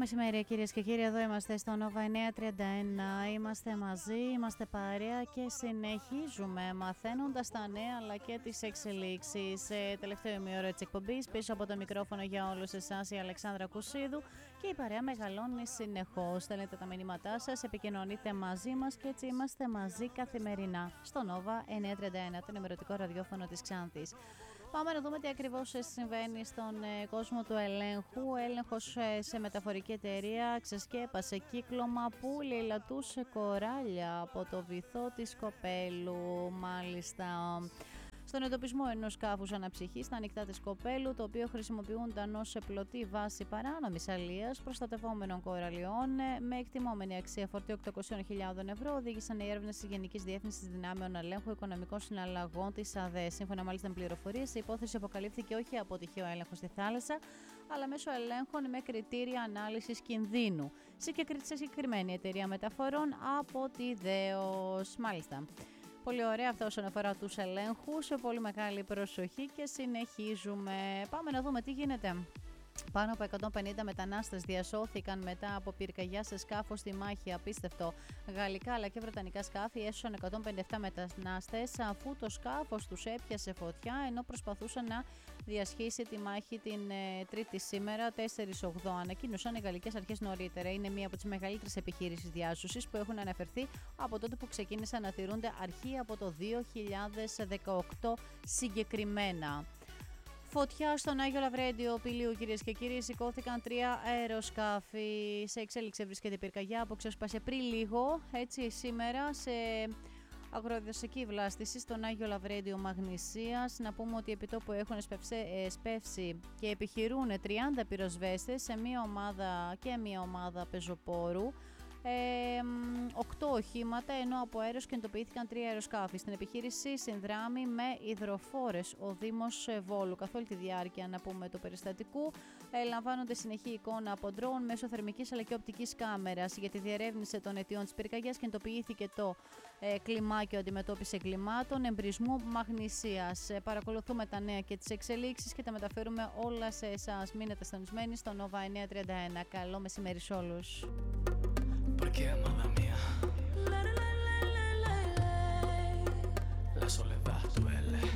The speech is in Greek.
μεσημέρι, κυρίες και κύριοι. Εδώ είμαστε στο Nova 931. Είμαστε μαζί, είμαστε παρέα και συνεχίζουμε μαθαίνοντας τα νέα αλλά και τις εξελίξεις. Τελευταίο ημίωρο της εκπομπής, πίσω από το μικρόφωνο για όλους εσάς η Αλεξάνδρα Κουσίδου και η παρέα μεγαλώνει συνεχώς. Στέλνετε τα μηνύματά σας, επικοινωνείτε μαζί μας και έτσι είμαστε μαζί καθημερινά στο Nova 931, το ενημερωτικό ραδιόφωνο της Ξάνθης. Πάμε να δούμε τι ακριβώς συμβαίνει στον κόσμο του ελέγχου. Έλεγχος σε μεταφορική εταιρεία ξεσκέπασε κύκλωμα που λαιλατούσε κοράλια από το βυθό της Κοπέλου. Μάλιστα. Στον εντοπισμό ενός σκάφους αναψυχής στα ανοιχτά της Κοπέλου, το οποίο χρησιμοποιούνταν ως πλωτή βάση παράνομης αλίας προστατευόμενων κοραλιών, με εκτιμόμενη αξία φορτίου 800.000 ευρώ, οδήγησαν οι έρευνες της Γενικής Διεύθυνσης Δυνάμεων Ελέγχου Οικονομικών Συναλλαγών της ΑΔΕ. Σύμφωνα μάλιστα με πληροφορίες, η υπόθεση αποκαλύφθηκε όχι από τυχαίο έλεγχο στη θάλασσα, αλλά μέσω ελέγχων με κριτήρια ανάλυσης κινδύνου. Σε συγκεκριμένη εταιρεία μεταφορών από τη ΔΕΟΣ. Μάλιστα. Πολύ ωραία αυτό όσον αφορά τους ελέγχους, σε πολύ μεγάλη προσοχή και συνεχίζουμε. Πάμε να δούμε τι γίνεται. Πάνω από 150 μετανάστες διασώθηκαν μετά από πυρκαγιά σε σκάφος στη Μάχη. Απίστευτο. Γαλλικά αλλά και βρετανικά σκάφη έσωσαν 157 μετανάστες αφού το σκάφος τους έπιασε φωτιά ενώ προσπαθούσαν να διασχίσει τη μάχη την Τρίτη σήμερα, 4/8. Ανακοίνωσαν οι γαλλικές αρχές νωρίτερα. Είναι μία από τις μεγαλύτερες επιχείρησεις διάσωσης που έχουν αναφερθεί από τότε που ξεκίνησαν να τηρούνται αρχή από το 2018 συγκεκριμένα. Φωτιά στον Άγιο Λαβρέντιο Πηλίου, κυρίες και κύριοι, σηκώθηκαν 3 αεροσκάφη. Σε εξέλιξη βρίσκεται η πυρκαγιά που ξέσπασε πριν λίγο, έτσι σήμερα, σε αγροδοσική βλάστηση στον Άγιο Λαβρέντιο Μαγνησίας. Να πούμε ότι επί τόπου έχουν σπεύσει και επιχειρούν 30 πυροσβέστες σε μία ομάδα και μία ομάδα πεζοπόρου. 8 οχήματα, ενώ από αέρος κινητοποιήθηκαν 3 αεροσκάφη. Στην επιχείρηση συνδράμει με υδροφόρες ο Δήμος Βόλου. Καθ' όλη τη διάρκεια, να πούμε, του περιστατικού λαμβάνονται συνεχή εικόνα από ντρόουν μέσω θερμικής αλλά και οπτικής κάμερας. Για τη διερεύνηση των αιτιών της πυρκαγιάς κινητοποιήθηκε το κλιμάκιο αντιμετώπιση εγκλημάτων εμπρισμού Μαγνησίας. Παρακολουθούμε τα νέα και τις εξελίξεις και τα μεταφέρουμε όλα σε εσάς. Μείνετε συντονισμένοι στο Nova 931. Καλό μεσημέρι σε όλους. Porque amaba